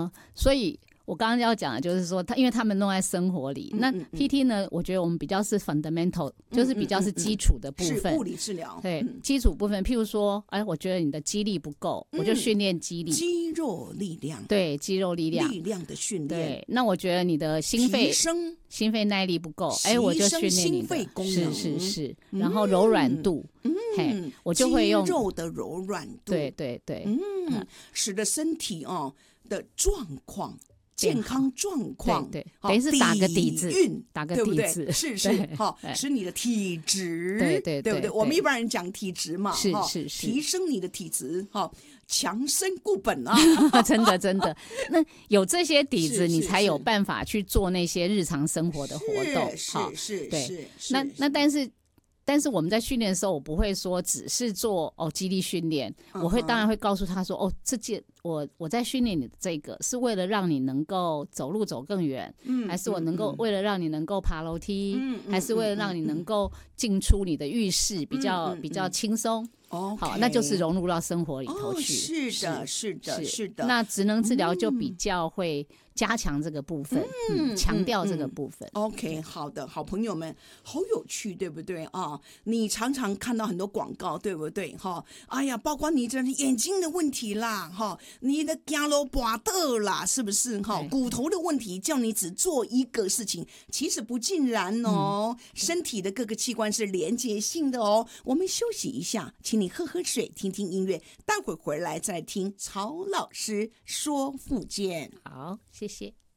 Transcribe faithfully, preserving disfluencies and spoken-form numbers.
呃，所以我刚刚要讲的就是说，他因为他们弄在生活里，嗯嗯嗯那 P T 呢，我觉得我们比较是 fundamental，、嗯、就是比较是基础的部分， 是物理治疗。 对，嗯、基础部分，譬如说，哎，我觉得你的肌力不够，嗯、我就训练肌力， 肌肉力量， 对，肌肉力量， 力量的训练。 对，那我觉得你的心肺提升心肺耐力不够，哎，我就训练你的心肺功能， 是是是，然后柔软度，嗯，嘿，我就会用肌肉的柔软度， 对对对， 嗯，嗯使得身体哦的状况。健康状况， 对对，等于是打个底子，打个底子， 对不对？是是，哈，使你的体质， 对对对不对？我们一般人讲体质嘛， 是是是， 提升你的体质，哈，强身固本啊， 真的真的。那有这些底子，你才有办法去做那些日常生活的活动， 是是对。那那但是。但是我们在训练的时候，我不会说只是做哦肌力训练，我会当然会告诉他说哦，这件我我在训练你的这个是为了让你能够走路走更远，嗯，还是我能够、嗯、为了让你能够爬楼梯，嗯，还是为了让你能够进出你的浴室比较、嗯、比较轻松。 Okay. 好，那就是融入到生活里头去。 哦、是的，是的，是的。 那职能治疗就比较会加强这个部分，嗯，强、嗯、调这个部分、 嗯嗯。OK， 好的，好朋友们，好有趣，对不对啊？你常常看到很多广告，对不对？哈，哎呀，包括你这眼睛的问题啦，哈，你的走路跛倒啦，是不是？哈，骨头的问题，叫你只做一个事情，其实不尽然哦。嗯、身体的各个器官是连接性的哦。我们休息一下，请你喝喝水，听听音乐，待会儿回来再听曹老师说复健。 好，谢谢。